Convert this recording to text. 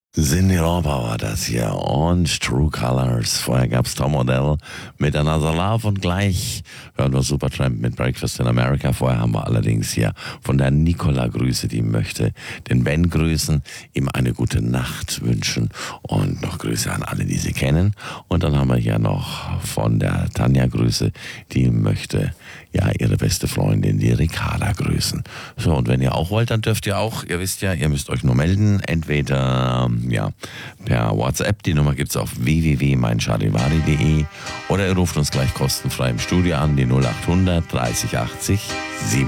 Cindy Lauper war das hier und True Colors. Vorher gab's Tom Odell mit Another Love und gleich hören wir Supertramp mit Breakfast in America. Vorher haben wir allerdings hier von der Nicola Grüße, die möchte den Ben grüßen, ihm eine gute Nacht wünschen und noch Grüße an alle, die sie kennen. Und dann haben wir hier noch von der Tanja Grüße, die möchte ja ihre beste Freundin, die Ricarda, grüßen. So, und wenn ihr auch wollt, dann dürft ihr auch, ihr wisst ja, ihr müsst euch nur melden, entweder per WhatsApp, die Nummer gibt's auf www.meincharivari.de oder ihr ruft uns gleich kostenfrei im Studio an, die 0800 30 80 7.